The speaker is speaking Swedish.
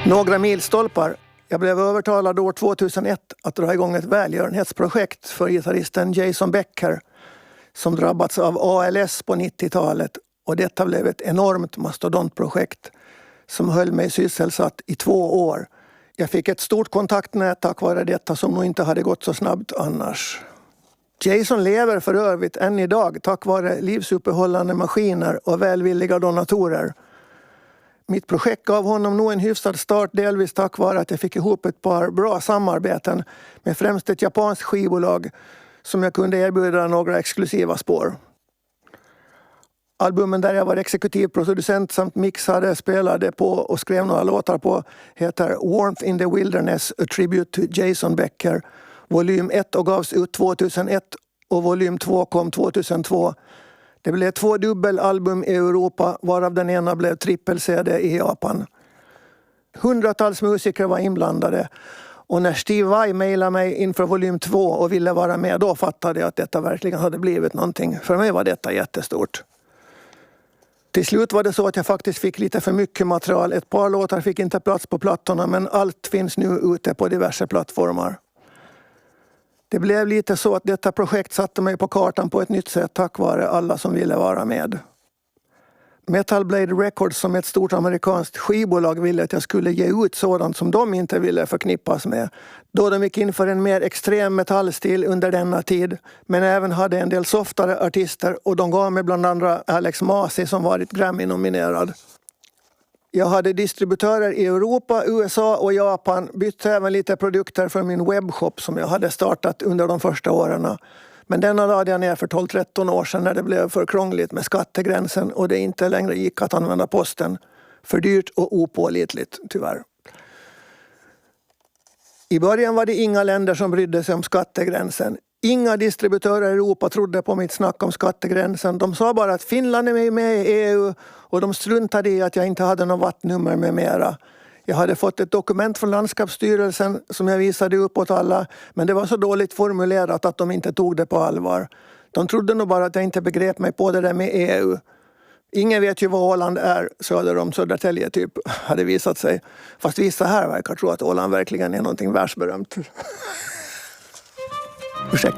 Några milstolpar. Jag blev övertalad år 2001 att dra igång ett välgörenhetsprojekt för gitarristen Jason Becker som drabbats av ALS på 90-talet, och detta blev ett enormt mastodontprojekt som höll mig sysselsatt i 2 år. Jag fick ett stort kontaktnät tack vare detta som nog inte hade gått så snabbt annars. Jason lever för övrigt än idag tack vare livsuppehållande maskiner och välvilliga donatorer. Mitt projekt gav honom nog en hyfsad start, delvis tack vare att jag fick ihop ett par bra samarbeten med främst ett japanskt skivbolag som jag kunde erbjuda några exklusiva spår. Albumen där jag var exekutiv producent samt mixade, spelade på och skrev några låtar på heter Warmth in the Wilderness, A Tribute to Jason Becker, volym 1 och gavs ut 2001 och volym 2 kom 2002. Det blev 2 dubbelalbum i Europa, varav den ena blev trippel-CD i Japan. Hundratals musiker var inblandade, och när Steve Vai mejlade mig inför volym 2 och ville vara med, då fattade jag att detta verkligen hade blivit någonting. För mig var detta jättestort. Till slut var det så att jag faktiskt fick lite för mycket material. Ett par låtar fick inte plats på plattorna, men allt finns nu ute på diverse plattformar. Det blev lite så att detta projekt satte mig på kartan på ett nytt sätt tack vare alla som ville vara med. Metal Blade Records, som ett stort amerikanskt skivbolag, ville att jag skulle ge ut sådant som de inte ville förknippas med, då de gick in för en mer extrem metallstil under denna tid, men även hade en del softare artister, och de gav mig bland andra Alex Masi som varit Grammy-nominerad. Jag hade distributörer i Europa, USA och Japan, bytte även lite produkter för min webbshop som jag hade startat under de första åren. Men denna lade jag ner för 12-13 år sedan när det blev för krångligt med skattegränsen och det inte längre gick att använda posten. För dyrt och opålitligt, tyvärr. I början var det inga länder som brydde sig om skattegränsen. Inga distributörer i Europa trodde på mitt snack om skattegränsen. De sa bara att Finland är med i EU, och de struntade i att jag inte hade något wattnummer med mera. Jag hade fått ett dokument från landskapsstyrelsen som jag visade upp åt alla, men det var så dåligt formulerat att de inte tog det på allvar. De trodde nog bara att jag inte begrep mig på det där med EU. Ingen vet ju vad Åland är söder om Södertälje typ, hade visat sig. Fast vissa här verkar tro att Åland verkligen är någonting världsberömt. Ursäkta.